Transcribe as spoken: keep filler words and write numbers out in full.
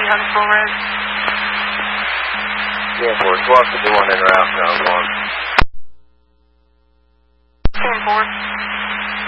Huntsville Road. ten four, twelve to do one in or out, ground one. ten four.